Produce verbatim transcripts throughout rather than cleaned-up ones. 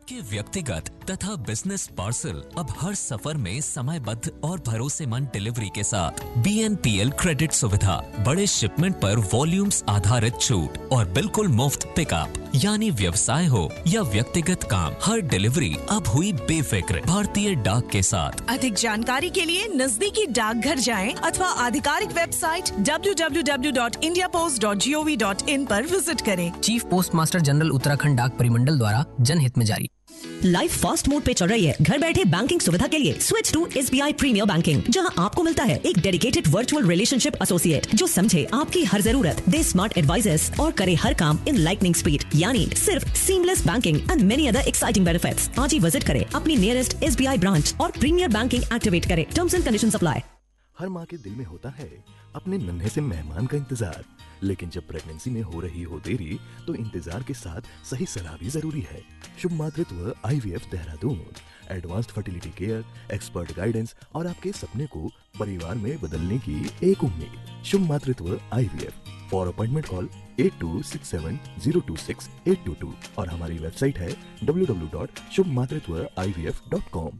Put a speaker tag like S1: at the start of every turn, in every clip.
S1: आपके व्यक्तिगत तथा बिजनेस पार्सल अब हर सफर में समयबद्ध और भरोसेमंद डिलीवरी के साथ B N P L credit सुविधा, बड़े शिपमेंट पर वॉल्यूम्स आधारित छूट और बिल्कुल मुफ्त पिकअप। यानी व्यवसाय हो या व्यक्तिगत काम, हर डिलीवरी अब हुई बेफिक्र भारतीय डाक के साथ।
S2: अधिक जानकारी के लिए नजदीकी डाकघर जाएं अथवा आधिकारिक website W W W dot India post dot G O V dot in पर विजिट करें।
S3: Chief post master general Uttarakhand डाक परिमंडल द्वारा जनहित में जारी।
S4: लाइफ फास्ट मोड पे चल रही है। घर बैठे बैंकिंग सुविधा के लिए switch to S B I premiere banking, जहां आपको मिलता है एक डेडिकेटेड वर्चुअल रिलेशनशिप एसोसिएट जो समझे आपकी हर जरूरत, दे स्मार्ट एडवाइजेस और करे हर काम इन लाइटनिंग स्पीड, यानी सिर्फ seamless banking and many other exciting benefits. आज ही विजिट करें अपनी nearest S B I branch और प्रीमियर बैंकिंग एक्टिवेट करें। Terms and conditions apply.
S5: हर माँ के दिल में होता है अपने नन्हे से मेहमान का इंतजार, लेकिन जब प्रेगनेंसी में हो रही हो देरी तो इंतजार के साथ सही सलाह भी जरूरी है। शुभ मातृत्व आई V F Dehradun, advanced fertility care, expert guidance और आपके सपने को परिवार में बदलने की एक उम्मीद। शुभ मातृत्व आई V F. For appointment call at to six seven zero to six eight to to और हमारी वेबसाइट है डब्ल्यू डब्ल्यू डब्ल्यू डॉट शुभ मातृत्व आई वी एफ डॉट कॉम।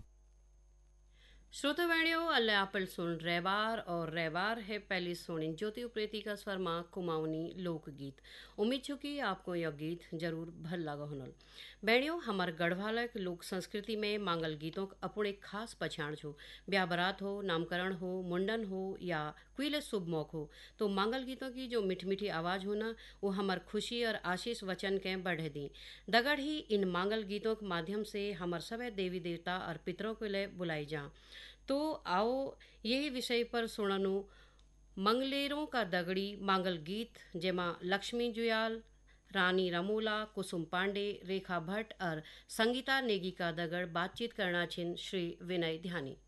S6: श्रोतावेणियों अल्ले आपल सुन रैबार और रैबार है पहली सोनी ज्योति उप्रेती का स्वर माँ कुमाऊनी लोकगीत। उम्मीद छो कि आपको यह गीत जरूर भल लगा होनल। बेणियों हमार गढ़वाला के लोक संस्कृति में मांगल गीतों का अपने खास पहचान छो। ब्याह बारात हो, नामकरण हो, मुंडन हो या कोई शुभ मौक हो तो मांगल गीतों की जो मीठी मीठी आवाज़ होना वो हमार खुशी और आशीष वचन के बढ़े दी। दगड़ ही इन मांगल गीतों के माध्यम से हमार सभी देवी देवता और पितरों के लिए बुलाई जा। तो आओ यही विषय पर सुननु मंगलेरों का दगड़ी मांगल गीत, जेमा लक्ष्मी जुयाल, रानी रमोला, कुसुम पांडे, रेखा भट्ट और संगीता नेगी का दगड़ बातचीत करना छिन श्री विनय ध्यानी।